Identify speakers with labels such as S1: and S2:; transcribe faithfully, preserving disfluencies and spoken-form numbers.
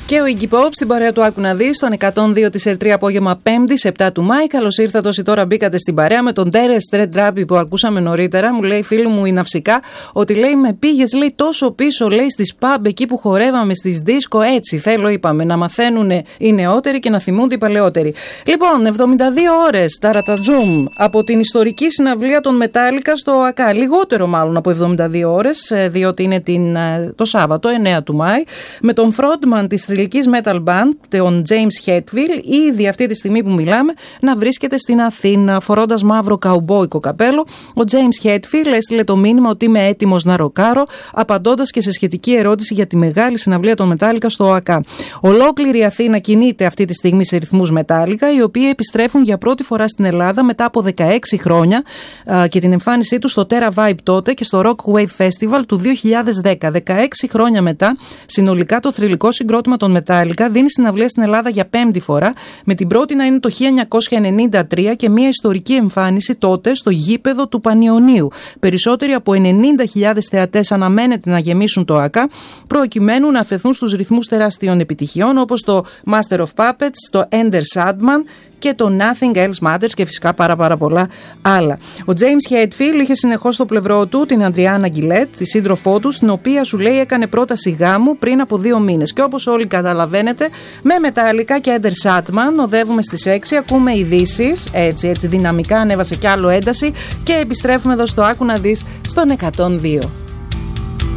S1: Και ο Iggy Pop στην παρέα του Άκου να δεις, στον εκατόν δύο της Ερτρία απόγευμα Πέμπτης, επτά του Μάη. Καλώς ήρθατε όσοι τώρα μπήκατε στην παρέα με τον Terence Trent D'Arby που ακούσαμε νωρίτερα. Μου λέει φίλη μου η Ναυσικά ότι λέει με πήγες λέει τόσο πίσω λέει στις pub εκεί που χορεύαμε στις δίσκο. Έτσι θέλω είπαμε να μαθαίνουν οι νεότεροι και να θυμούνται οι παλαιότεροι. Λοιπόν, εβδομήντα δύο ώρες ταρατατζούμ από την ιστορική συναυλία των Metallica στο ΑΚΑ. Λιγότερο μάλλον από εβδομήντα δύο ώρες, διότι είναι την, το Σάββατο εννέα του Μάη, με τον frontman της θρυλικής metal band, τον James Hetfield, ήδη αυτή τη στιγμή που μιλάμε, να βρίσκεται στην Αθήνα, φορώντας μαύρο καουμπόικο καπέλο. Ο James Hetfield έστειλε το μήνυμα ότι είμαι έτοιμος να ροκάρω, απαντώντας και σε σχετική ερώτηση για τη μεγάλη συναυλία των Metallica στο ΟΑΚΑ. Ολόκληρη η Αθήνα κινείται αυτή τη στιγμή σε ρυθμούς Metallica, οι οποίοι επιστρέφουν για πρώτη φορά στην Ελλάδα μετά από δεκαέξι χρόνια α, και την εμφάνισή του στο Terra Vibe τότε και στο Rock Wave Festival του δύο χιλιάδες δέκα. δεκαέξι χρόνια μετά, συνολικά το θρυλικό συγκρότημα των Metallica δίνει συναυλία στην Ελλάδα για πέμπτη φορά, με την πρώτη να είναι το χίλια εννιακόσια ενενήντα τρία και μια ιστορική εμφάνιση τότε στο γήπεδο του Πανιωνίου. Περισσότεροι από ενενήντα χιλιάδες θεατές αναμένεται να γεμίσουν το ΑΚΑ, προκειμένου να αφαιθούν στους ρυθμούς τεράστιων επιτυχιών όπως το Master of Puppets, το Ender Sandman και το Nothing Else Matters και φυσικά πάρα πάρα πολλά άλλα. Ο James Hetfield είχε συνεχώς στο πλευρό του την Αντριάννα Γκιλέτ, τη σύντροφό του, στην οποία σου λέει έκανε πρόταση γάμου πριν από δύο μήνες. Και όπως όλοι καταλαβαίνετε, με Metallica και Ender Sandman οδεύουμε στις έξι, ακούμε ειδήσεις, έτσι έτσι δυναμικά ανέβασε κι άλλο ένταση και επιστρέφουμε εδώ στο Άκου να δεις στον εκατόν δύο.